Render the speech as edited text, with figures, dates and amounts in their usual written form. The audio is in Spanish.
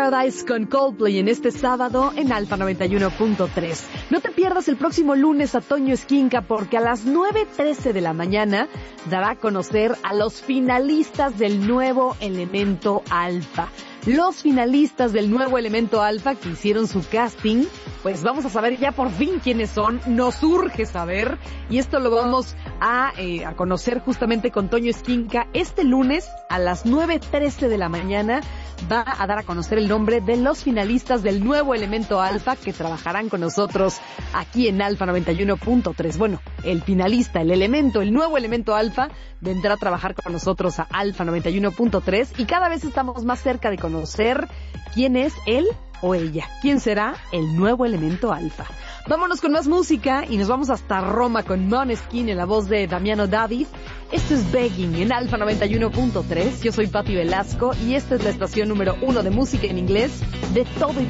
Paradise con Coldplay en este sábado en Alfa 91.3. No te pierdas el próximo lunes a Toño Esquinca porque a las 9:13 de la mañana dará a conocer a los finalistas del nuevo Elemento Alfa. Los finalistas del nuevo Elemento Alfa que hicieron su casting, pues vamos a saber ya por fin quiénes son, nos urge saber, y esto lo vamos a conocer justamente con Toño Esquinca este lunes a las 9:13 de la mañana. Va a dar a conocer el nombre de los finalistas del nuevo Elemento Alfa que trabajarán con nosotros aquí en Alfa 91.3. Bueno, el finalista, el elemento, el nuevo Elemento Alfa vendrá a trabajar con nosotros a Alfa 91.3 y cada vez estamos más cerca de conocer quién es él o ella. ¿Quién será el nuevo Elemento Alfa? Vámonos con más música y nos vamos hasta Roma con Måneskin en la voz de Damiano David. Esto es Begging en Alfa 91.3. Yo soy Pati Velasco y esta es la estación número 1 de música en inglés de todo